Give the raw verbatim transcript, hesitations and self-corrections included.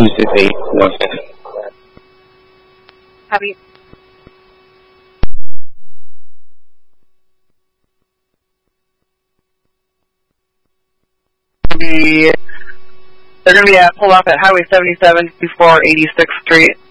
two six eight, one second. Copy. Be, they're going to be at, pulled off at Highway seventy-seven before eighty-sixth Street.